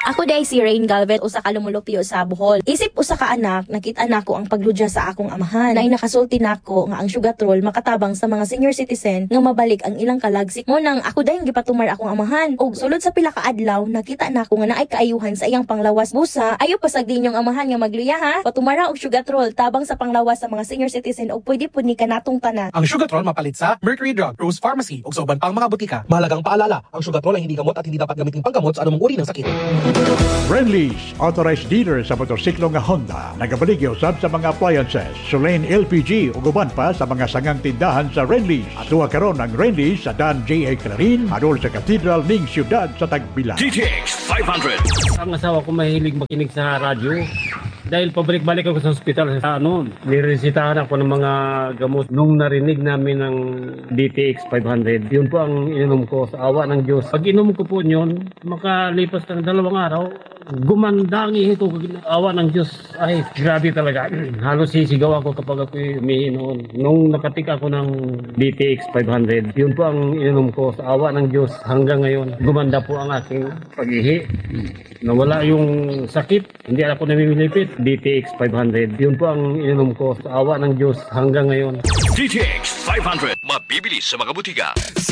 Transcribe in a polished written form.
Ako day si Rain Galvez usa ka lumulupyo sa Bohol. Isip usa ka anak, nakita nako ang pagludya sa akong amahan. Nay nakasulti nako nga ang sugatrol makatabang sa mga senior citizen nga mabalik ang ilang kalagsik. Mo nang ako day gipatumar akong amahan. Og sulod sa pila ka adlaw, nakita nako nga naay kaayuhan sa iyang panglawas busa. Ayo pasag din yung amahan nga magluya ha. Patumara og sugatrol tabang sa panglawas sa mga senior citizen og pwede pud ni kanatong tanan. Ang sugatrol mapalit sa Mercury Drug, Rose Pharmacy ug sa uban pang mga butika. Mahalagang paalala, ang sugatrol ay hindi gamot at hindi dapat gamitin panggamot sa anumang uri ng sakit. Friendly's authorized dealer sa motorsiklo nga Honda. Nagabaligya usab sa mga appliances, Solane LPG ug uban pa sa mga sangang tindahan sa Friendly's. Atuwa karon ang Friendly's sa Dan J.A. Clarin, adol sa Cathedral ning siyudad sa Tagbilaran. GTX 500. Ang asawa ko mahilig makinig sa radyo. Dahil pabalik-balik ako sa ospital sa niresitahan ako ng mga gamot. Nung narinig namin ng DTX 500, yun po ang ininom ko sa awa ng Diyos. Pag inom ko po yun, makalipas ng 2 araw, gumanda ang ihi ko. Awa ng Diyos, ay grabe talaga. Halos sisigaw ako kapag ako umihi noon. Nung nakatik ako ng DTX 500, yun po ang ininom ko sa awa ng Diyos. Hanggang ngayon, gumanda po ang aking pag-ihi. Nawala yung sakit, hindi ako namimilipit. DTX 500, yun po ang ininom ko sa awa ng Diyos hanggang ngayon. GTX 500. Mabibili sa mga butika.